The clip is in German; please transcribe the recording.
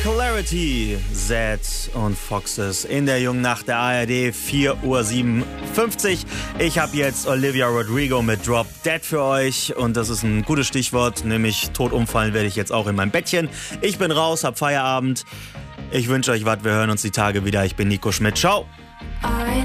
Clarity, Z und Foxes in der jungen Nacht der ARD, 4:57 Uhr. Ich habe jetzt Olivia Rodrigo mit Drop Dead für euch und das ist ein gutes Stichwort, nämlich tot umfallen werde ich jetzt auch in meinem Bettchen. Ich bin raus, hab Feierabend. Ich wünsche euch was, wir hören uns die Tage wieder. Ich bin Nico Schmidt, ciao.